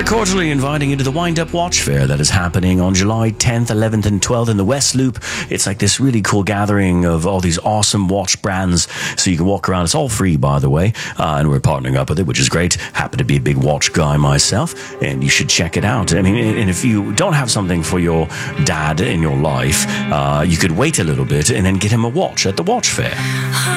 We're cordially inviting you to the Wind Up Watch Fair that is happening on July 10th, 11th, and 12th in the West Loop. It's like this really cool gathering of all these awesome watch brands, so you can walk around. It's all free, by the way, and we're partnering up with it, which is great. Happen to be a big watch guy myself, and you should check it out. I mean, and if you don't have something for your dad in your life, you could wait a little bit and then get him a watch at the watch fair.